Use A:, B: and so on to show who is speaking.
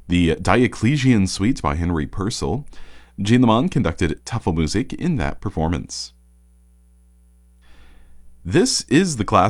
A: the Diocletian Suite by Henry Purcell. Gene Lemon conducted Tafelmusik in that performance. This is the class